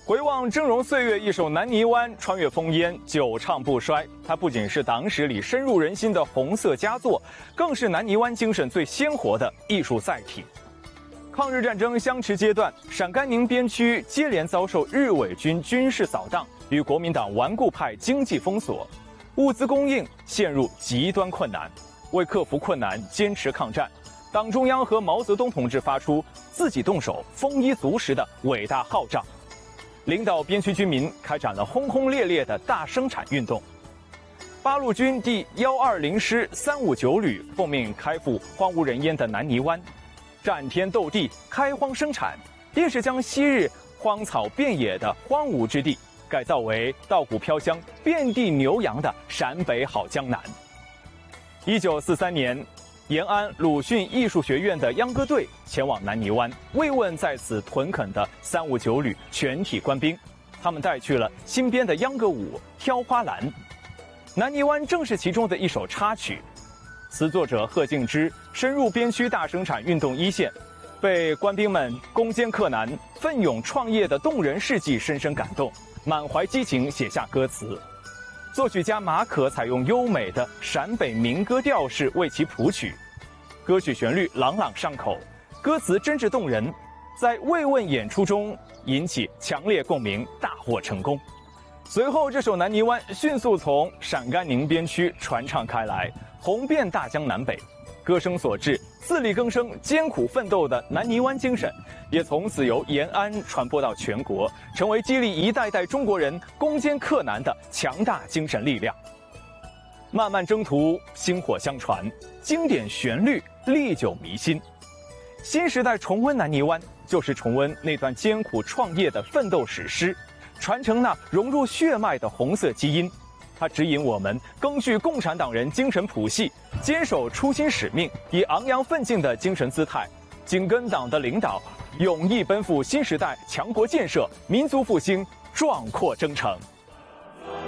回望峥嵘岁月，一首《南泥湾》穿越烽烟，久唱不衰。它不仅是党史里深入人心的红色佳作，更是南泥湾精神最鲜活的艺术载体。抗日战争相持阶段，陕甘宁边区接连遭受日伪军军事扫荡与国民党顽固派经济封锁，物资供应陷入极端困难。为克服困难，坚持抗战，党中央和毛泽东同志发出自己动手、丰衣足食的伟大号召。领导边区居民开展了轰轰烈烈的大生产运动。八路军第120师359旅奉命开赴荒无人烟的南泥湾，战天斗地，开荒生产，便是将昔日荒草遍野的荒芜之地改造为稻谷飘香、遍地牛羊的陕北好江南。1943年，延安鲁迅艺术学院的秧歌队前往南泥湾，慰问在此屯垦的359旅全体官兵。他们带去了新编的秧歌舞《挑花篮》，南泥湾正是其中的一首插曲。词作者贺敬之深入边区大生产运动一线，被官兵们攻坚克难、奋勇创业的动人事迹深深感动，满怀激情写下歌词。作曲家马可采用优美的陕北民歌调式为其谱曲，歌曲旋律朗朗上口，歌词真挚动人，在慰问演出中引起强烈共鸣，大获成功。随后，这首《南泥湾》迅速从陕甘宁边区传唱开来，红遍大江南北。歌声所致，自力更生、艰苦奋斗的南泥湾精神，也从此由延安传播到全国，成为激励一代代中国人攻坚克难的强大精神力量。漫漫征途，薪火相传，经典旋律历久弥新。新时代重温南泥湾，就是重温那段艰苦创业的奋斗史诗，传承那融入血脉的红色基因。它指引我们赓续共产党人精神谱系，坚守初心使命，以昂扬奋进的精神姿态，紧跟党的领导，勇毅奔赴新时代强国建设、民族复兴壮阔征程。